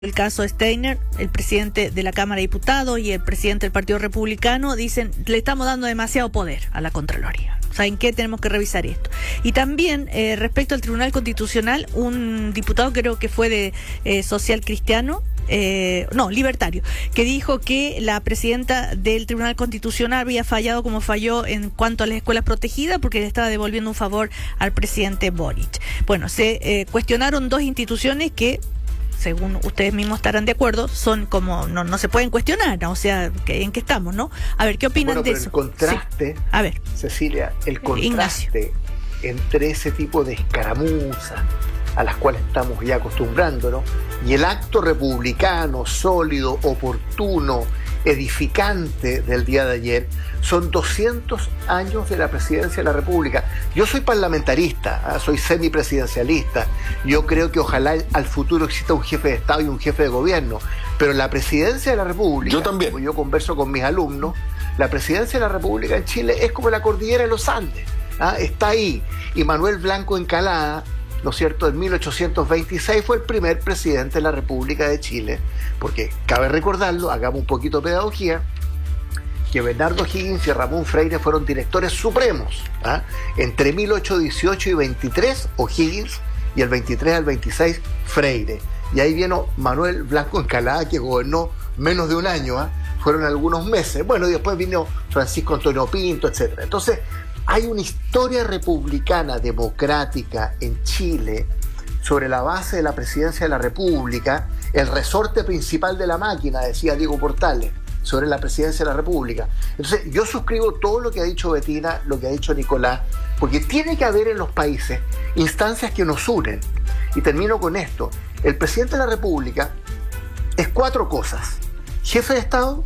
El caso Steiner, el presidente de la Cámara de Diputados y el presidente del Partido Republicano dicen, le estamos dando demasiado poder a la Contraloría. ¿Saben qué? Tenemos que revisar esto. Y también, respecto al Tribunal Constitucional, un diputado, creo que fue de Social Cristiano, libertario, que dijo que la presidenta del Tribunal Constitucional había fallado como falló en cuanto a las escuelas protegidas, porque le estaba devolviendo un favor al presidente Boric. Bueno, se cuestionaron dos instituciones que, según ustedes mismos estarán de acuerdo, son como, no se pueden cuestionar, ¿no? O sea, ¿en qué estamos, no? A ver, ¿qué opinan de eso? El contraste, sí. A ver, Cecilia, el contraste entre ese tipo de escaramuzas a las cuales estamos ya acostumbrándonos y el acto republicano, sólido, oportuno, edificante del día de ayer, son 200 años de la presidencia de la República. Yo soy parlamentarista, soy semipresidencialista. Yo creo que ojalá al futuro exista un jefe de Estado y un jefe de gobierno, pero la presidencia de la República, yo también, como yo converso con mis alumnos, la presidencia de la República en Chile es como la cordillera de los Andes, está ahí. Y Manuel Blanco Encalada, ¿no es cierto?, en 1826 fue el primer presidente de la República de Chile, porque cabe recordarlo, hagamos un poquito de pedagogía, que Bernardo Higgins y Ramón Freire fueron directores supremos, entre 1818 y 23 O'Higgins, y el 23 al 26 Freire. Y ahí vino Manuel Blanco Encalada, que gobernó menos de un año, fueron algunos meses. Bueno, y después vino Francisco Antonio Pinto, etcétera. Entonces, hay una historia republicana democrática en Chile sobre la base de la presidencia de la República, el resorte principal de la máquina, decía Diego Portales, sobre la presidencia de la República. Entonces, yo suscribo todo lo que ha dicho Betina, lo que ha dicho Nicolás, porque tiene que haber en los países instancias que nos unen. Y termino con esto. El presidente de la República es 4 cosas: jefe de Estado,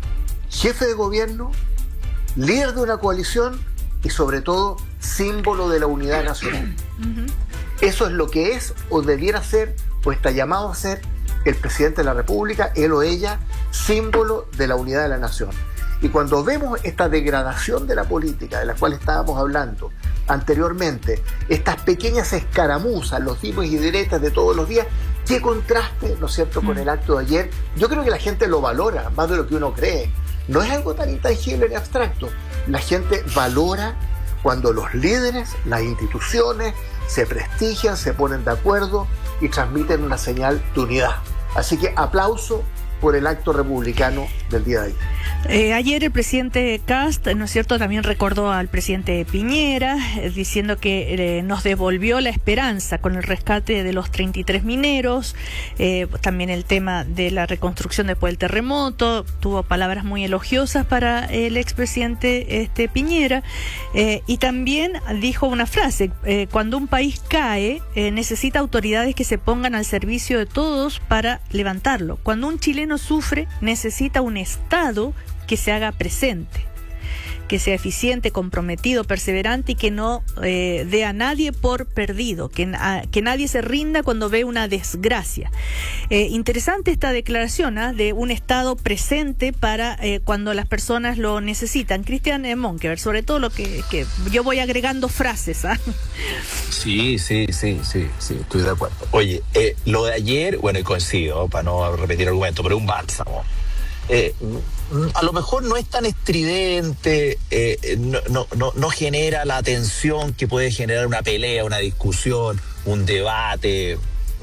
jefe de gobierno, líder de una coalición y, sobre todo, símbolo de la unidad nacional. Eso es lo que es o debiera ser o está llamado a ser el presidente de la República, él o ella, símbolo de la unidad de la nación. Y cuando vemos esta degradación de la política de la cual estábamos hablando anteriormente, estas pequeñas escaramuzas, los dimes y diretas de todos los días, qué contraste, ¿no es cierto?, con el acto de ayer. Yo creo que la gente lo valora más de lo que uno cree. No es algo tan intangible ni abstracto. La gente valora cuando los líderes, las instituciones, se prestigian, se ponen de acuerdo y transmiten una señal de unidad. Así que aplauso por el acto republicano del día de ayer. Ayer el presidente Kast, ¿no es cierto?, también recordó al presidente Piñera, diciendo que nos devolvió la esperanza con el rescate de los 33 mineros, también el tema de la reconstrucción después del terremoto, tuvo palabras muy elogiosas para el expresidente Piñera, y también dijo una frase: cuando un país cae, necesita autoridades que se pongan al servicio de todos para levantarlo. Cuando un chileno sufre, necesita un Estado que se haga presente, que sea eficiente, comprometido, perseverante y que no dé a nadie por perdido, que nadie se rinda cuando ve una desgracia. Interesante esta declaración de un Estado presente para cuando las personas lo necesitan. Cristian Monkever, sobre todo lo que yo voy agregando frases. Sí, estoy de acuerdo. Oye, lo de ayer, bueno, y coincido, para no repetir argumentos, pero es un bálsamo. A lo mejor no es tan estridente, no genera la tensión que puede generar una pelea, una discusión, un debate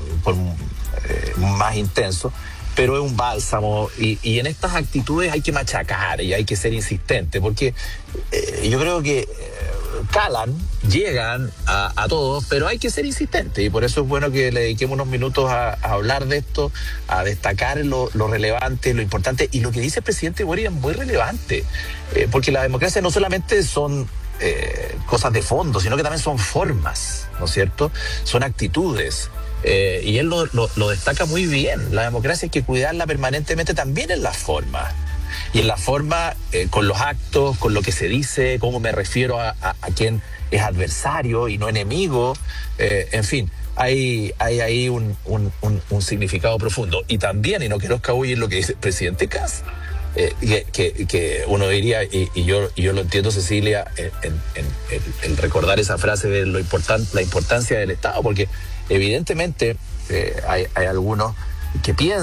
más intenso, pero es un bálsamo y en estas actitudes hay que machacar y hay que ser insistente, porque yo creo que llegan a todos, pero hay que ser insistente y por eso es bueno que le dediquemos unos minutos a hablar de esto, a destacar lo relevante, lo importante, y lo que dice el presidente Boric es muy relevante, porque la democracia no solamente son cosas de fondo, sino que también son formas, ¿no es cierto? Son actitudes. Y él lo destaca muy bien. La democracia hay que cuidarla permanentemente también en las formas. Y en la forma, con los actos, con lo que se dice, cómo me refiero a quien es adversario y no enemigo. En fin, hay ahí un significado profundo. Y también, y no quiero escabullir lo que dice el presidente Kast, que uno diría, y yo lo entiendo, Cecilia, en recordar esa frase de la importancia del Estado, porque evidentemente hay algunos que piensa